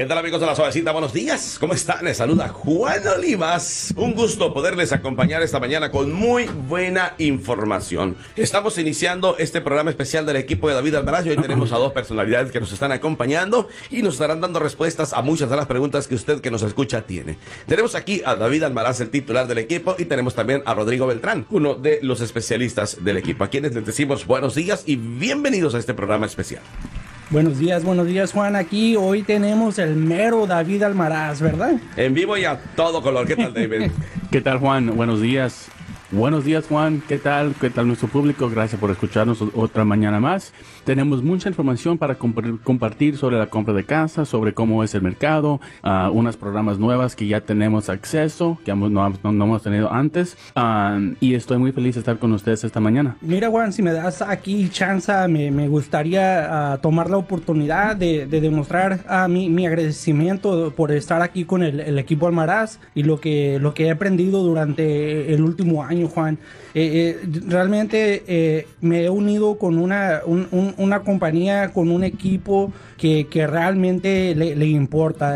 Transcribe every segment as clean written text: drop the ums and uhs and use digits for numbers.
¿Qué tal, amigos de La Suavecita? Buenos días, ¿cómo están? Les saluda Juan Olivas. Un gusto poderles acompañar esta mañana con muy buena información. Estamos iniciando este programa especial del equipo de David Almaraz y hoy tenemos a dos personalidades que nos están acompañando y nos estarán dando respuestas a muchas de las preguntas que usted que nos escucha tiene. Tenemos aquí a David Almaraz, el titular del equipo, y tenemos también a Rodrigo Beltrán, uno de los especialistas del equipo, a quienes les decimos buenos días y bienvenidos a este programa especial. Buenos días, Juan. Aquí hoy tenemos el mero David Almaraz, ¿verdad? En vivo y a todo color. ¿Qué tal, David? ¿Qué tal, Juan? Buenos días. Buenos días, Juan. ¿Qué tal? ¿Qué tal nuestro público? Gracias por escucharnos otra mañana más. Tenemos mucha información para compartir sobre la compra de casa, sobre cómo es el mercado, unos programas nuevos que ya tenemos acceso, que no hemos tenido antes. Y estoy muy feliz de estar con ustedes esta mañana. Mira, Juan, si me das aquí chance, me gustaría tomar la oportunidad de demostrar mi agradecimiento por estar aquí con el equipo Almaraz y lo que he aprendido durante el último año, Juan. Realmente me he unido con una compañía, con un equipo que realmente le importa.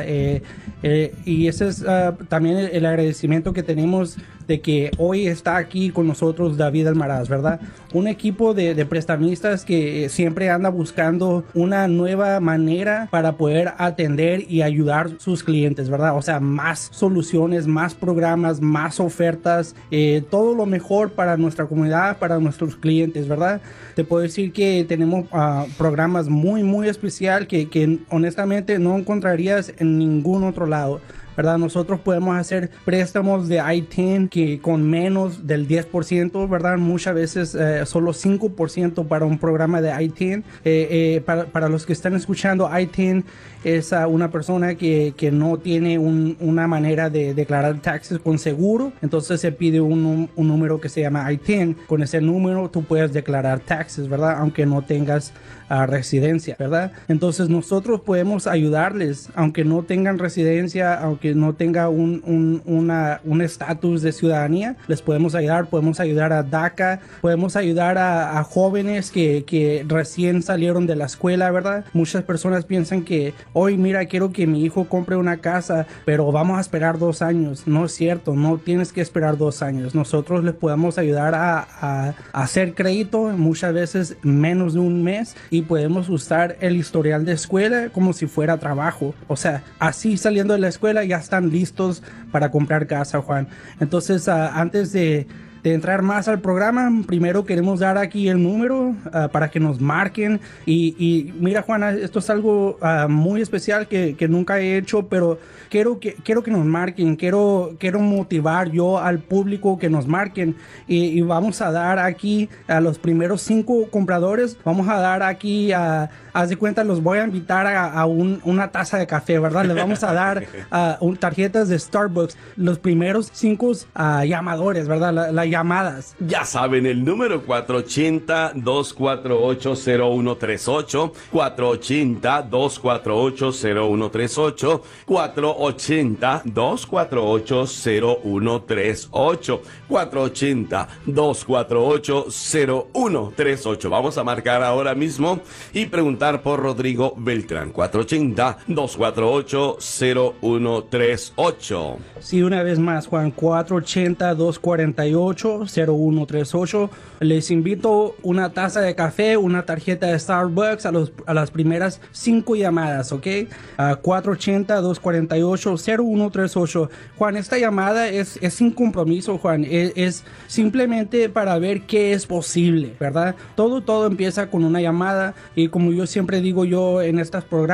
Y ese es también el agradecimiento que tenemos de que hoy está aquí con nosotros David Almaraz, ¿verdad? Un equipo de prestamistas que siempre anda buscando una nueva manera para poder atender y ayudar a sus clientes, ¿verdad? O sea, más soluciones, más programas, más ofertas, todo lo mejor para nuestra comunidad, para nuestros clientes, ¿verdad? Te puedo decir que tenemos programas muy especial que honestamente no encontrarías en ningún otro lado, ¿verdad? Nosotros podemos hacer préstamos de I-10 que con menos del 10%, ¿verdad? Muchas veces solo 5% para un programa de I-10. Para los que están escuchando, I-10 es una persona que no tiene una manera de declarar taxes con seguro. Entonces se pide un número que se llama I-10. Con ese número tú puedes declarar taxes, ¿verdad? Aunque no tengas residencia, ¿verdad? Entonces nosotros podemos ayudarles, aunque no tengan residencia, aunque no tenga un estatus de ciudadanía, les podemos ayudar a DACA, podemos ayudar a jóvenes que recién salieron de la escuela, ¿verdad? Muchas personas piensan que hoy, mira, quiero que mi hijo compre una casa, pero vamos a esperar 2 años. No es cierto, no tienes que esperar 2 años. Nosotros les podemos ayudar a hacer crédito, muchas veces menos de un mes, y podemos usar el historial de escuela como si fuera trabajo. O sea, así saliendo de la escuela ya están listos para comprar casa, Juan. Entonces, antes de entrar más al programa, primero queremos dar aquí el número para que nos marquen. Y mira, Juana, esto es algo muy especial que nunca he hecho, pero quiero que nos marquen. Quiero motivar yo al público que nos marquen. Y vamos a dar aquí a los primeros 5 compradores, vamos a dar aquí haz de cuenta, los voy a invitar a una taza de café, ¿verdad? Les vamos a dar tarjetas de Starbucks. Los primeros 5 llamadores, ¿verdad? Las llamadas. Ya saben, el número 480-248-0138, 480-248-0138, 480-248-0138, 480-248-0138. Vamos a marcar ahora mismo y preguntar por Rodrigo Beltrán. 480-248-0138. Sí, una vez más, Juan, 480-248-0138. Les invito una taza de café, una tarjeta de Starbucks a las primeras 5 llamadas, ¿ok? 480-248-0138. Juan, esta llamada es sin compromiso, Juan. Es simplemente para ver qué es posible, ¿verdad? Todo empieza con una llamada, y como yo siempre digo yo en estas programas,